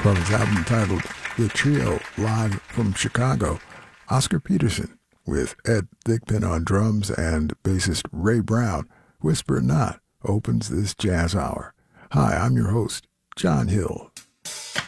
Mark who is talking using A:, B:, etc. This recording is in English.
A: From his album titled The Trio, live from Chicago, Oscar Peterson, with Ed Thigpen on drums and bassist Ray Brown, Whisper Not, opens this jazz hour. Hi, I'm your host, John Hill.